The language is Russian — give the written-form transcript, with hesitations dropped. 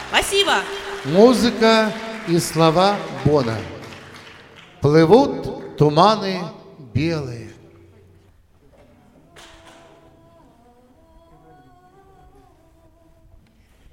Спасибо. Музыка и слова Бона. Плывут туманы белые.